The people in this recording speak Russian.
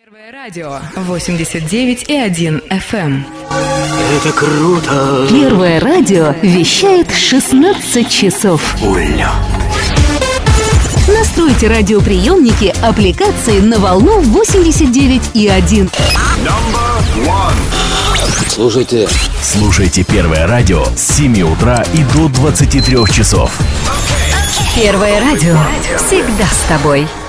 Первое радио 89,1 FM. Это круто! Первое радио вещает 16 часов. Уля! Настройте радиоприемники аппликации на волну 89,1. Слушайте Первое радио с 7 утра и до 23 часов. Первое радио всегда с тобой.